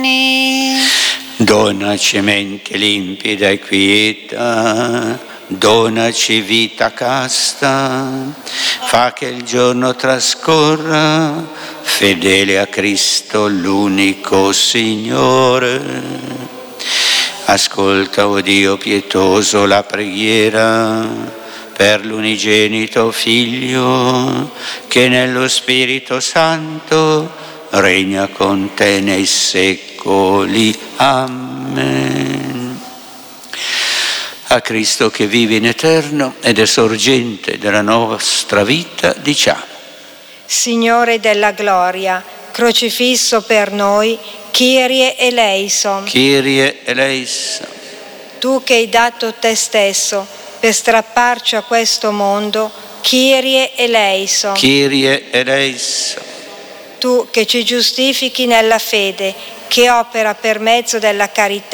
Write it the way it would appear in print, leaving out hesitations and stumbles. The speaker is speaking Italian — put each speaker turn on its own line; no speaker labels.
Donaci mente limpida e quieta, donaci vita casta, fa che il giorno trascorra fedele a Cristo l'unico Signore. Ascolta, o Dio pietoso, la preghiera per l'unigenito Figlio, che nello Spirito Santo regna con te nei secoli. Amen. A Cristo che vive in eterno ed è sorgente della nostra vita, diciamo:
Signore della gloria, crocifisso per noi, Kyrie eleison.
Kyrie eleison.
Tu che hai dato te stesso per strapparci a questo mondo, Kyrie eleison.
Kyrie eleison.
Tu che ci giustifichi nella fede, che opera per mezzo della carità,